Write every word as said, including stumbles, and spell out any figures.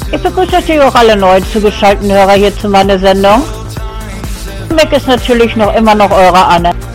Ich begrüße natürlich auch alle neuen zugeschalteten Hörer hier zu meiner Sendung. Mick ist natürlich noch immer noch eure Anne.